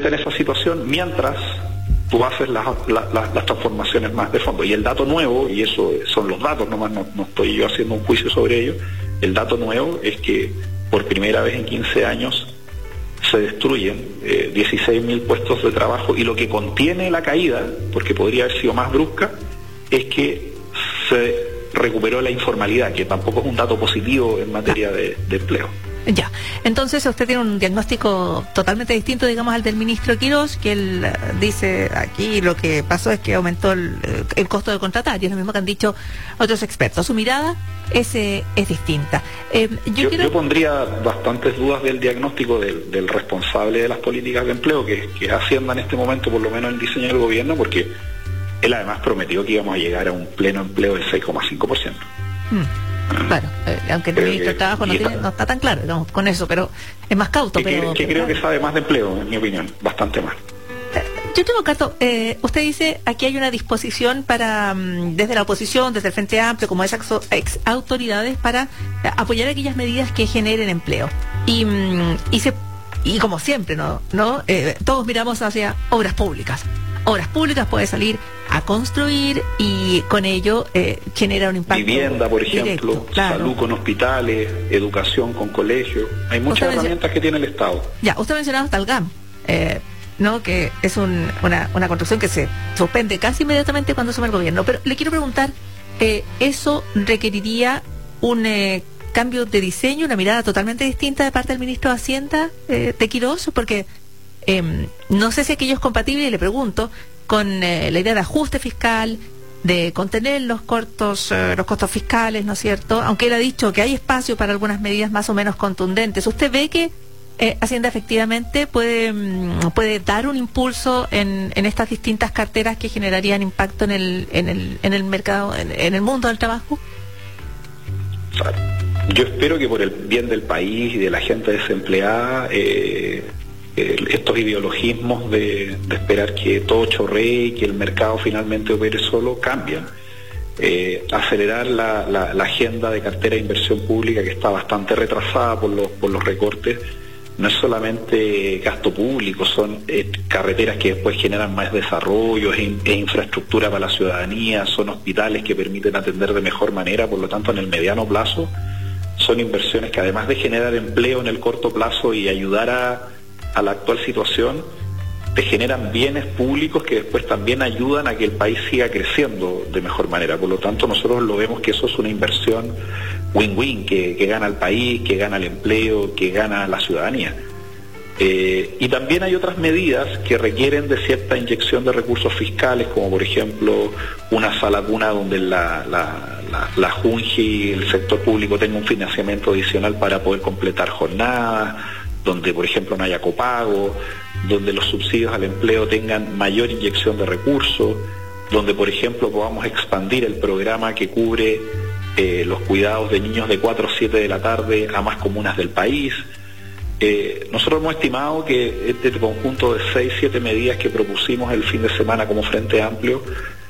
en esa situación mientras tú haces las transformaciones más de fondo. Y el dato nuevo, y eso son los datos, nomás no estoy yo haciendo un juicio sobre ello, el dato nuevo es que por primera vez en 15 años se destruyen 16.000 puestos de trabajo, y lo que contiene la caída, porque podría haber sido más brusca, es que se recuperó la informalidad, que tampoco es un dato positivo en materia de empleo. Ya, entonces usted tiene un diagnóstico totalmente distinto, digamos, al del ministro Quirós, que él dice aquí lo que pasó es que aumentó el costo de contratar, y es lo mismo que han dicho otros expertos. Su mirada es distinta. Yo pondría bastantes dudas del diagnóstico del responsable de las políticas de empleo, que es Hacienda en este momento, por lo menos el diseño del gobierno, porque él además prometió que íbamos a llegar a un pleno empleo del 6,5%. Claro, aunque el ministro del Trabajo no está tan claro, digamos, con eso, pero es más cauto. Creo que sabe más de empleo, en mi opinión, bastante más. Yo tengo, Cato, usted dice, aquí hay una disposición para, desde la oposición, desde el Frente Amplio, como esas ex autoridades, para apoyar aquellas medidas que generen empleo. Y como siempre, ¿no? Todos miramos hacia obras públicas. Obras públicas puede salir a construir y con ello genera un impacto. Vivienda, por ejemplo, directo, claro. Salud con hospitales, educación con colegios. Hay muchas herramientas que tiene el Estado. Ya, usted mencionaba hasta el GAM, ¿no? Que es una construcción que se suspende casi inmediatamente cuando asume el gobierno. Pero le quiero preguntar, ¿eso requeriría un cambio de diseño, una mirada totalmente distinta de parte del ministro de Hacienda, de Quirós? Porque no sé si aquello es compatible, y le pregunto, con la idea de ajuste fiscal, de contener los costos fiscales, ¿no es cierto? Aunque él ha dicho que hay espacio para algunas medidas más o menos contundentes. ¿Usted ve que Hacienda efectivamente puede dar un impulso en estas distintas carteras que generarían impacto en el mercado, en el mundo del trabajo? Yo espero que por el bien del país y de la gente desempleada, estos ideologismos de esperar que todo chorree y que el mercado finalmente opere solo cambian. Acelerar la agenda de cartera de inversión pública, que está bastante retrasada por los recortes. No es solamente gasto público, son carreteras que después generan más desarrollo, es infraestructura para la ciudadanía, son hospitales que permiten atender de mejor manera. Por lo tanto, en el mediano plazo son inversiones que, además de generar empleo en el corto plazo y ayudar a la actual situación, te generan bienes públicos que después también ayudan a que el país siga creciendo de mejor manera. Por lo tanto, nosotros lo vemos que eso es una inversión win-win, que gana el país, que gana el empleo, que gana la ciudadanía. Y también hay otras medidas que requieren de cierta inyección de recursos fiscales, como por ejemplo una sala cuna donde la Junji y el sector público tenga un financiamiento adicional para poder completar jornadas, donde por ejemplo no haya copago, donde los subsidios al empleo tengan mayor inyección de recursos, donde por ejemplo podamos expandir el programa que cubre los cuidados de niños de 4 a 7 de la tarde a más comunas del país. Nosotros hemos estimado que este conjunto de 6-7 medidas que propusimos el fin de semana como Frente Amplio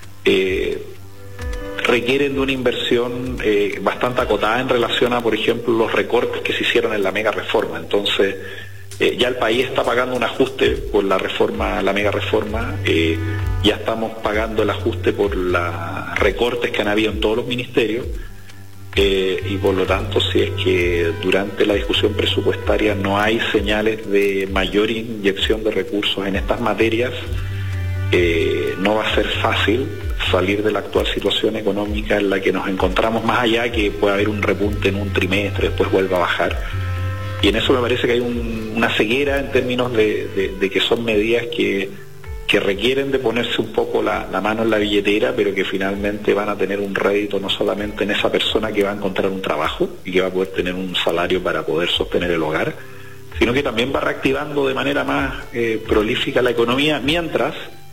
requieren de una inversión bastante acotada en relación a, por ejemplo, los recortes que se hicieron en la mega reforma. Entonces, ya el país está pagando un ajuste por la mega reforma, ya estamos pagando el ajuste por los recortes que han habido en todos los ministerios, y por lo tanto, si es que durante la discusión presupuestaria no hay señales de mayor inyección de recursos en estas materias, no va a ser fácil salir de la actual situación económica en la que nos encontramos, más allá que pueda haber un repunte en un trimestre, después vuelva a bajar. Y en eso me parece que hay una ceguera en términos de que son medidas que requieren de ponerse un poco la mano en la billetera, pero que finalmente van a tener un rédito no solamente en esa persona que va a encontrar un trabajo y que va a poder tener un salario para poder sostener el hogar, sino que también va reactivando de manera más prolífica la economía, mientras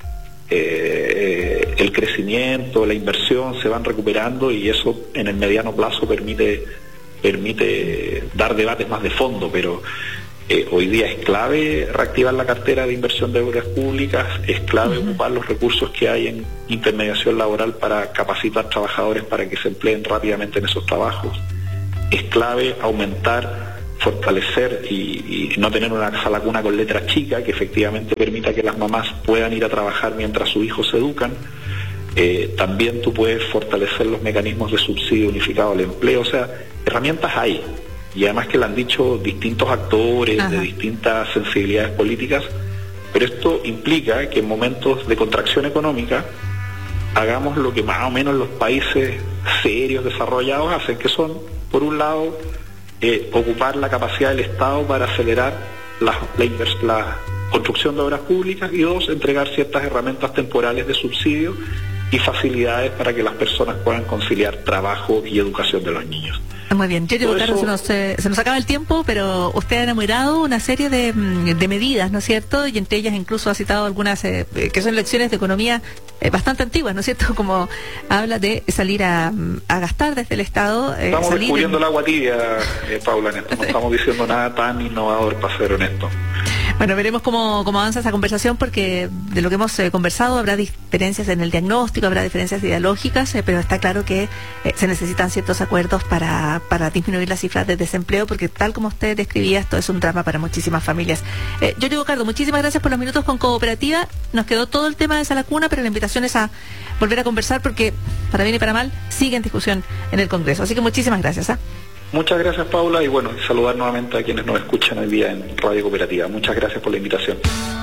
el crecimiento, la inversión se van recuperando, y eso en el mediano plazo permite dar debates más de fondo. Pero hoy día es clave reactivar la cartera de inversión de obras públicas, es clave ocupar los recursos que hay en intermediación laboral para capacitar trabajadores para que se empleen rápidamente en esos trabajos, es clave aumentar fortalecer y no tener una sala cuna con letras chicas que efectivamente permita que las mamás puedan ir a trabajar mientras sus hijos se educan. También tú puedes fortalecer los mecanismos de subsidio unificado al empleo. O sea, herramientas hay, y además que lo han dicho distintos actores de distintas sensibilidades políticas, pero esto implica que en momentos de contracción económica hagamos lo que más o menos los países serios, desarrollados hacen, que son, por un lado, ocupar la capacidad del Estado para acelerar la construcción de obras públicas, y dos, entregar ciertas herramientas temporales de subsidio y facilidades para que las personas puedan conciliar trabajo y educación de los niños. Muy bien, yo digo, claro, se nos acaba el tiempo, pero usted ha enumerado una serie de medidas, ¿no es cierto? Y entre ellas incluso ha citado algunas que son lecciones de economía bastante antiguas, ¿no es cierto? Como habla de salir a gastar desde el Estado. Estamos descubriendo el agua tibia, Paula, en esto. No estamos diciendo nada tan innovador, para ser honesto. Bueno, veremos cómo avanza esa conversación, porque de lo que hemos conversado habrá diferencias en el diagnóstico, habrá diferencias ideológicas, pero está claro que se necesitan ciertos acuerdos para disminuir las cifras de desempleo, porque tal como usted describía, esto es un drama para muchísimas familias. Yo digo, Carlos, muchísimas gracias por los minutos con Cooperativa. Nos quedó todo el tema de esa lacuna, pero la invitación es a volver a conversar, porque para bien y para mal sigue en discusión en el Congreso. Así que muchísimas gracias. Muchas gracias, Paula, y bueno, saludar nuevamente a quienes nos escuchan hoy día en Radio Cooperativa. Muchas gracias por la invitación.